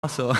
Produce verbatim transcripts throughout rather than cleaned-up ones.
So,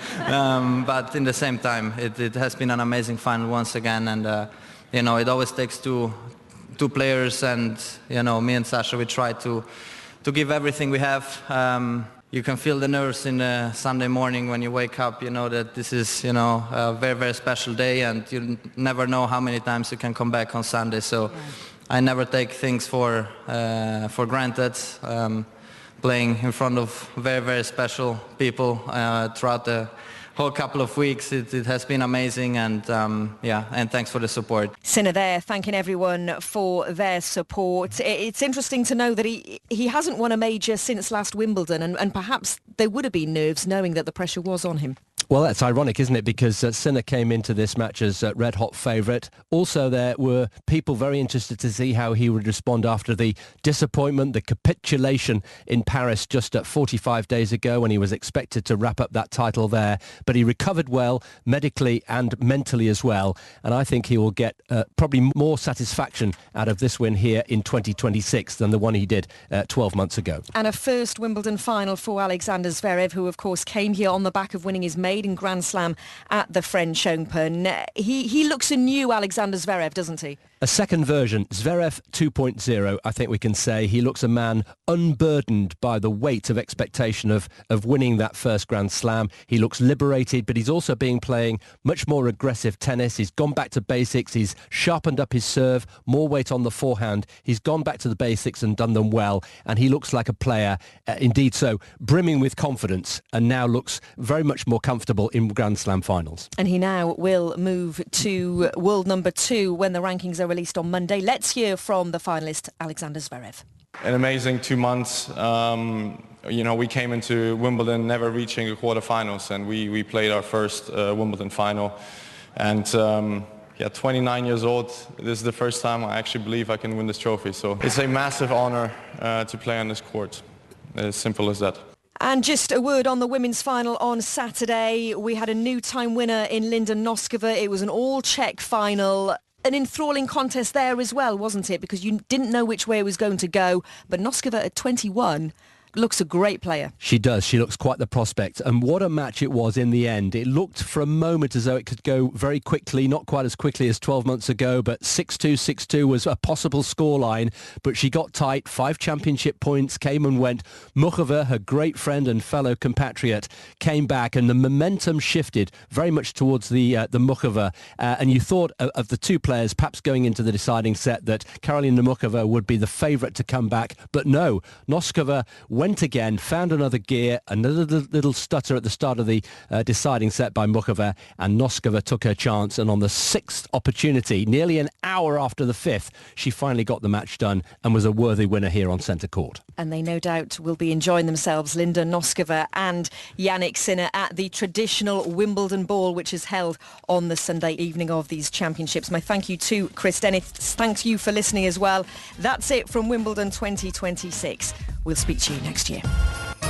um, but in the same time, it, it has been an amazing final once again, and uh, you know, it always takes two two players, and you know, me and Sasha, we try to to give everything we have. Um, you can feel the nerves in the Sunday morning when you wake up. You know that this is, you know, a very very special day, and you never know how many times you can come back on Sunday. So, yeah. I never take things for uh, for granted. Um, playing in front of very, very special people uh, throughout the whole couple of weeks. It, it has been amazing, and um, yeah, and thanks for the support. Sinner there, thanking everyone for their support. It's interesting to know that he he hasn't won a major since last Wimbledon, and, and perhaps there would have been nerves knowing that the pressure was on him. Well, that's ironic, isn't it? Because uh, Sinner came into this match as uh, red-hot favourite. Also, there were people very interested to see how he would respond after the disappointment, the capitulation in Paris just uh, forty-five days ago when he was expected to wrap up that title there. But he recovered well, medically and mentally as well. And I think he will get uh, probably more satisfaction out of this win here in twenty twenty-six than the one he did uh, twelve months ago. And a first Wimbledon final for Alexander Zverev, who, of course, came here on the back of winning his maiden Grand Slam at the French Open. He he looks a new Alexander Zverev, doesn't he? A second version, Zverev two point oh, I think we can say. He looks a man unburdened by the weight of expectation of, of winning that first Grand Slam. He looks liberated, but he's also being playing much more aggressive tennis. He's gone back to basics. He's sharpened up his serve, more weight on the forehand. He's gone back to the basics and done them well, and he looks like a player, uh, indeed so, brimming with confidence, and now looks very much more comfortable in Grand Slam finals. And he now will move to world number two when the rankings are released on Monday. Let's hear from the finalist, Alexander Zverev. An amazing two months. Um, you know, we came into Wimbledon never reaching a quarterfinals, and we, we played our first uh, Wimbledon final. And um, yeah, twenty-nine years old, this is the first time I actually believe I can win this trophy. So it's a massive honor uh, to play on this court. As simple as that. And just a word on the women's final on Saturday. We had a new time winner in Linda Noskova. It was an all-Czech final. An enthralling contest there as well, wasn't it? Because you didn't know which way it was going to go. But Noskova at twenty-one looks a great player. She does. She looks quite the prospect. And what a match it was in the end. It looked for a moment as though it could go very quickly, not quite as quickly as twelve months ago, but six two, six two was a possible scoreline. But she got tight. Five championship points came and went. Muchova, her great friend and fellow compatriot, came back, and the momentum shifted very much towards the uh, the Muchova. Uh, and you thought of, of the two players perhaps going into the deciding set that Karolina Muchova would be the favourite to come back. But no, Noskova went again, found another gear, another little stutter at the start of the uh, deciding set by Muchova, and Noskova took her chance, and on the sixth opportunity, nearly an hour after the fifth, she finally got the match done and was a worthy winner here on centre court. And they no doubt will be enjoying themselves, Linda Noskova and Jannik Sinner, at the traditional Wimbledon ball, which is held on the Sunday evening of these championships. My thank you to Chris Dennis. Thanks you for listening as well. That's it from Wimbledon twenty twenty-six. We'll speak to you next year.